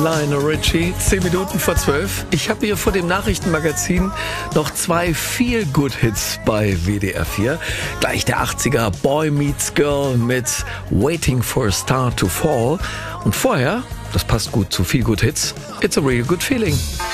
Lionel Richie, 10 Minuten vor 12. Ich habe hier vor dem Nachrichtenmagazin noch 2 Feel-Good-Hits bei WDR 4. Gleich der 80er Boy Meets Girl mit Waiting for a Star to Fall. Und vorher, das passt gut zu Feel-Good-Hits, It's a Real Good Feeling.